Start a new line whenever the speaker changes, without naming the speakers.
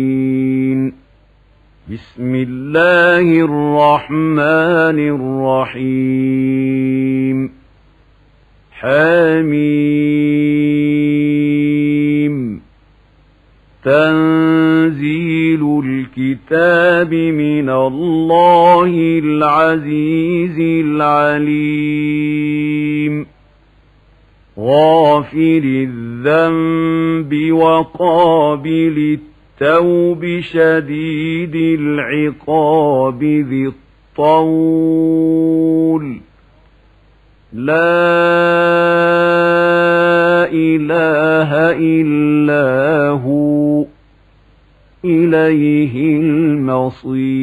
بسم الله الرحمن الرحيم حميم تنزيل الكتاب من الله العزيز العليم غافر الذنب وقابل التوب شديد العقاب ذي الطول لا إله إلا هو إليه المصير